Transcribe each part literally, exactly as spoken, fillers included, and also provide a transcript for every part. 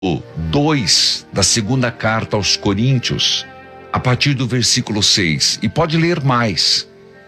dois da segunda carta aos Coríntios, a partir do versículo seis, e pode ler mais,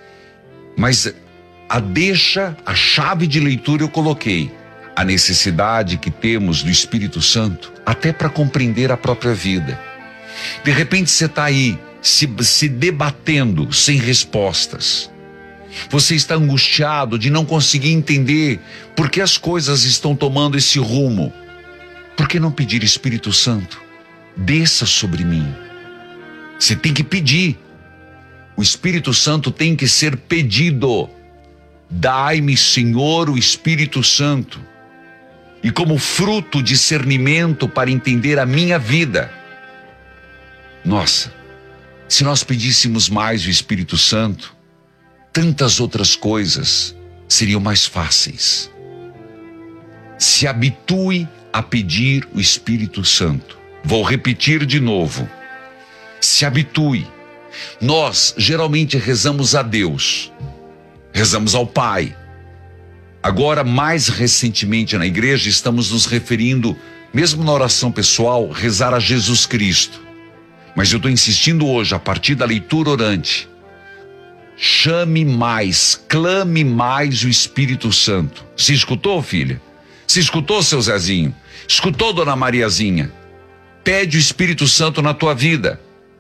mas a deixa, a chave de leitura eu coloquei, a necessidade que temos do Espírito Santo, até para compreender a própria vida. De repente você está aí, se, se debatendo, sem respostas. Você está angustiado de não conseguir entender por que as coisas estão tomando esse rumo. Por que não pedir, Espírito Santo, desça sobre mim? Você tem que pedir. O Espírito Santo tem que ser pedido. Dai-me, Senhor, o Espírito Santo. E como fruto, discernimento para entender a minha vida. Nossa, se nós pedíssemos mais o Espírito Santo, tantas outras coisas seriam mais fáceis. Se habitue a pedir o Espírito Santo. Vou repetir de novo. Se habitue. Nós geralmente rezamos a Deus, rezamos ao Pai. Agora, mais recentemente na igreja, estamos nos referindo, mesmo na oração pessoal, rezar a Jesus Cristo. Mas eu estou insistindo hoje, a partir da leitura orante, chame mais, clame mais o Espírito Santo. Se escutou, filha? Se escutou, seu Zezinho? Escutou, dona Mariazinha? Pede o Espírito Santo na tua vida.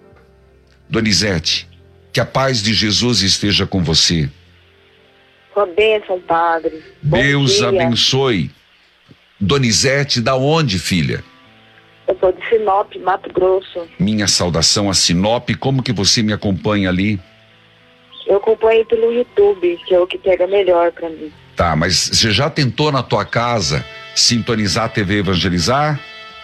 Donizete, que a paz de Jesus esteja com você. Sua bênção, padre. Deus abençoe. Donizete, da onde, filha? Eu sou de Sinop, Mato Grosso. Minha saudação a Sinop. Como que você me acompanha ali? Eu acompanho pelo YouTube, que é o que pega melhor pra mim. Tá, mas você já tentou na tua casa sintonizar a T V Evangelizar?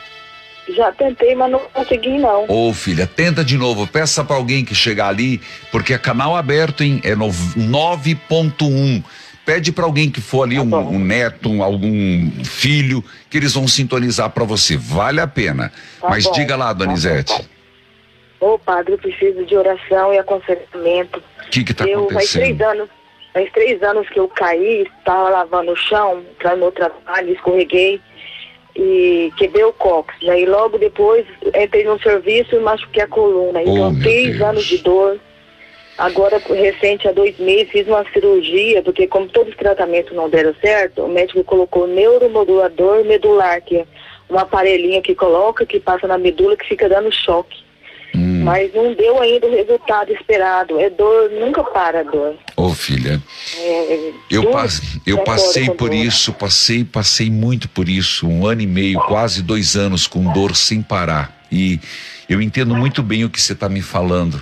Já tentei, mas não consegui não. Ô, filha, tenta de novo, peça pra alguém que chegar ali, porque é canal aberto, hein? É nove ponto um. Pede pra alguém que for ali, Tá um, bom. um neto, um, algum filho, que eles vão sintonizar pra você. Vale a pena. Tá Mas bom. diga lá, Donizete, Tá bom. Ô, padre, eu preciso de oração e aconselhamento. o que que tá eu, faz três acontecendo? anos, faz três anos que eu caí, estava lavando o chão, para no trabalho, escorreguei e quebrei o cóccix. Aí logo depois entrei no serviço e machuquei a coluna. Oh, Então, meu três Deus. anos de dor. Agora, recente, há dois meses, fiz uma cirurgia, porque como todos os tratamentos não deram certo, o médico colocou neuromodulador medular, que é um aparelhinho que coloca, que passa na medula, que fica dando choque. Hum. Mas não deu ainda o resultado esperado. É dor, nunca para a dor. Ô, filha, É, eu, dor, pas, eu é passei dor, por dor. isso, passei, passei muito por isso, um ano e meio, quase dois anos com dor sem parar. E eu entendo muito bem o que você está me falando.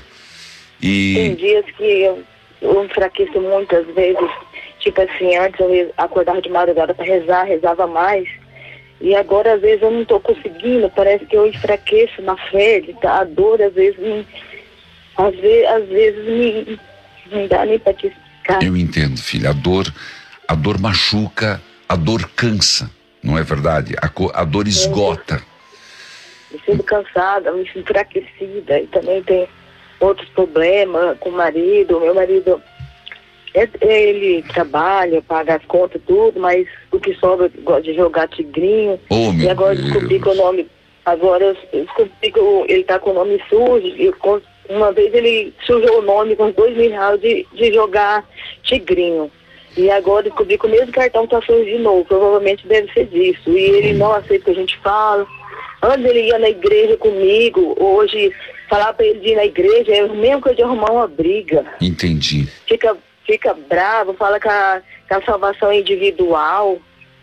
Tem E dias que eu, eu enfraqueço muitas vezes. Tipo assim, antes eu re- acordava de madrugada para rezar, rezava mais. E agora, às vezes, eu não estou conseguindo. Parece que eu enfraqueço na fé. Tá? A dor, às vezes, me, às vezes, às vezes me, não dá nem para te explicar. eu entendo, filha, a dor, a dor machuca, a dor cansa, não é verdade? A, co- a dor esgota. Me sinto cansada, me sinto enfraquecida. E também tem outros problemas com o marido. Meu marido, é- ele trabalha, paga as contas, tudo, mas o que sobra, gosta de jogar tigrinho. Oh, E meu agora eu descobri Deus. que o nome. Agora eu eu descobri que o- ele tá com o nome sujo. E com- uma vez ele sujou o nome com dois mil reais de, de jogar tigrinho. E agora eu descobri que o mesmo cartão tá sujo de novo. Provavelmente deve ser disso. E ele não aceita o que a gente fala. Antes ele ia na igreja comigo. Hoje, falar pra ele de ir na igreja é o mesmo que eu de arrumar uma briga. Entendi. Fica, fica bravo, fala que a, que a salvação é individual.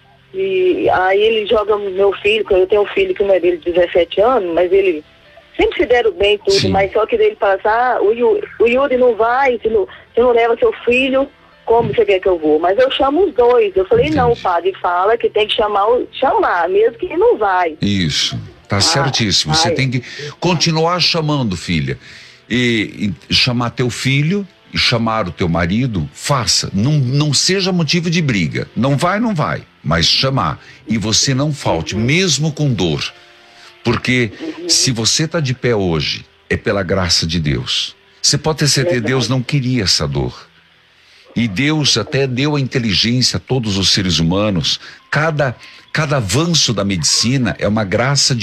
E aí ele joga no meu filho, que eu tenho um filho que não é dele de dezessete anos, mas ele sempre se deram bem tudo, Sim. mas só que daí ele fala assim, ah, o, Yu- o Yuri não vai, se não, se não leva seu filho, como você quer que eu vou? Mas eu chamo os dois. Eu falei, Entendi. não, o padre fala que tem que chamar, o, chamar, mesmo que ele não vai. Isso, tá certíssimo. Você ai. tem que continuar chamando, filha. E, e chamar teu filho e chamar o teu marido, faça. Não, não seja motivo de briga. Não vai, não vai. Mas chamar. E você não falte, mesmo com dor. Porque se você tá de pé hoje, é pela graça de Deus. Você pode ter certeza, Verdade. Deus não queria essa dor. E Deus até deu a inteligência a todos os seres humanos. Cada, cada avanço da medicina é uma graça